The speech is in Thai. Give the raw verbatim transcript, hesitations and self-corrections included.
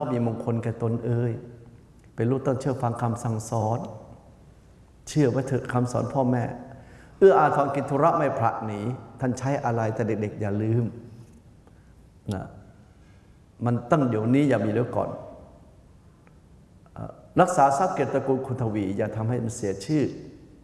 มีมงคลแก่ตนเอ่ยเป็นลูกต้องเชื่อฟังคำสั่งสอนเชื่อว่าเถอะคำสอนพ่อแม่เอื้ออาทรกินธุระไม่พระหนีท่านใช้อะไรแต่เด็กๆอย่าลืมนะมันตั้งเดี๋ยวนี้อย่ามีเดี๋ยวก่อนรักษาทรัพย์เกียรติตระกูลคุณทวีอย่าทำให้มันเสียชื่อ